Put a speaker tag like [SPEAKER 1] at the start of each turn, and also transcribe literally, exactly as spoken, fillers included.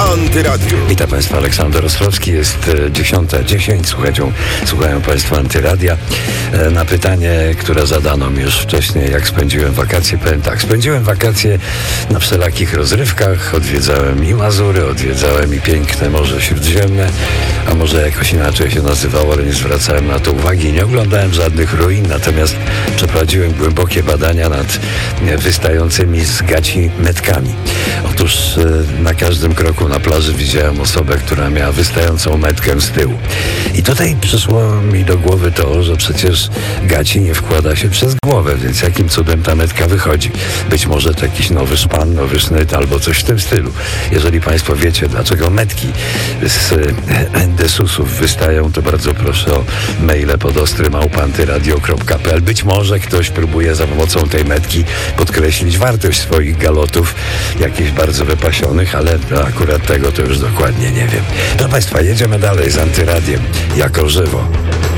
[SPEAKER 1] Antyradiu.
[SPEAKER 2] Witam Państwa, Aleksander Ostrowski, jest dziesiąta dziesięć. Słuchają, słuchają Państwo Antyradia. Na pytanie, które zadano mi już wcześniej, jak spędziłem wakacje, powiem tak, spędziłem wakacje na wszelakich rozrywkach, odwiedzałem i Mazury, odwiedzałem i piękne Morze Śródziemne, a może jakoś inaczej się nazywało, ale nie zwracałem na to uwagi, nie oglądałem żadnych ruin, natomiast przeprowadziłem głębokie badania nad wystającymi z gaci metkami. Otóż na każdym kroku na plaży widziałem osobę, która miała wystającą metkę z tyłu. I tutaj przyszło mi do głowy to, że przecież gaci nie wkłada się przez głowę, więc jakim cudem ta metka wychodzi? Być może to jakiś nowy szpan, nowy sznyt albo coś w tym stylu. Jeżeli Państwo wiecie, dlaczego metki z desusów wystają, to bardzo proszę o maile pod ostry małpa antyradio kropka p l. Być może ktoś próbuje za pomocą tej metki podkreślić wartość swoich galotów, jakichś bardzo wypasionych, ale akurat tego to już dokładnie nie wiem. Proszę Państwa, jedziemy dalej z Antyradiem jako żywo.